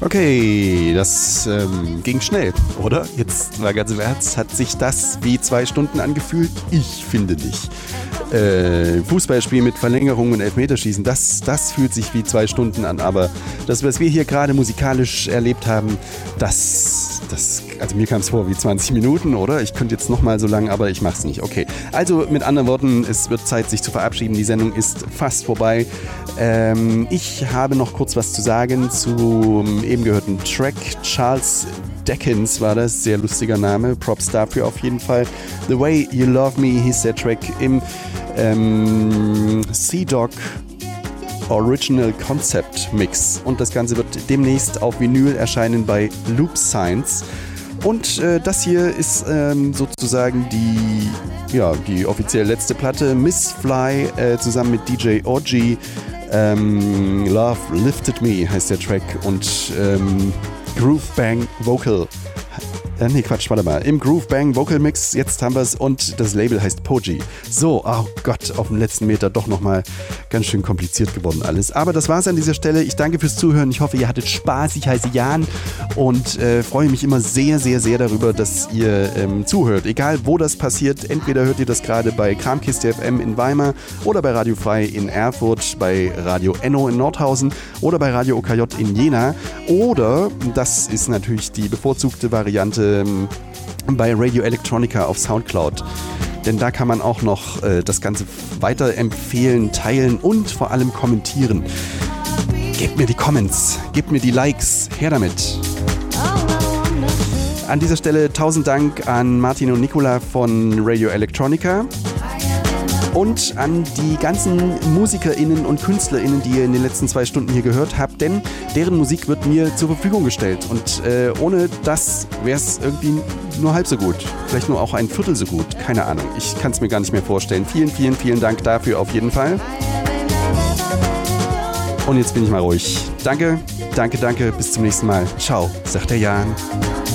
Okay, das ging schnell, oder? Jetzt mal ganz im Ernst, hat sich das wie 2 Stunden angefühlt? Ich finde nicht. Fußballspiel mit Verlängerung und Elfmeterschießen, das fühlt sich wie 2 Stunden an, aber das, was wir hier gerade musikalisch erlebt haben, also mir kam es vor wie 20 Minuten, oder? Ich könnte jetzt nochmal so lang, aber ich mach's nicht. Okay, also mit anderen Worten, es wird Zeit, sich zu verabschieden. Die Sendung ist fast vorbei. Ich habe noch kurz was zu sagen zum eben gehörten Track. Charles Deckens war das, sehr lustiger Name, Props dafür auf jeden Fall. The Way You Love Me hieß der Track im Sea-Dog Original Concept Mix und das Ganze wird demnächst auf Vinyl erscheinen bei Loop Science und das hier ist sozusagen die offiziell letzte Platte, Miss Fly zusammen mit DJ Orgy, Love Lifted Me heißt der Track und Groove Bang Vocal. Im Groove Bang Vocal Mix, jetzt haben wir es und das Label heißt Poji. So, oh Gott, auf dem letzten Meter doch nochmal ganz schön kompliziert geworden alles. Aber das war's an dieser Stelle. Ich danke fürs Zuhören. Ich hoffe, ihr hattet Spaß. Ich heiße Jan und freue mich immer sehr, sehr, sehr darüber, dass ihr zuhört. Egal, wo das passiert. Entweder hört ihr das gerade bei Kramkiste FM in Weimar oder bei Radio Frei in Erfurt, bei Radio Enno in Nordhausen oder bei Radio OKJ in Jena. Oder, das ist natürlich die bevorzugte Variante, bei Radio Electronica auf Soundcloud. Denn da kann man auch noch das Ganze weiterempfehlen, teilen und vor allem kommentieren. Gebt mir die Comments, gebt mir die Likes, her damit. An dieser Stelle 1000 Dank an Martin und Nicola von Radio Electronica und an die ganzen MusikerInnen und KünstlerInnen, die ihr in den letzten 2 Stunden hier gehört habt, denn deren Musik wird mir zur Verfügung gestellt und ohne das wäre es irgendwie nur halb so gut, vielleicht nur auch ein Viertel so gut, keine Ahnung, ich kann es mir gar nicht mehr vorstellen. Vielen, vielen, vielen Dank dafür auf jeden Fall. Und jetzt bin ich mal ruhig. Danke, danke, danke, bis zum nächsten Mal. Ciao, sagt der Jan.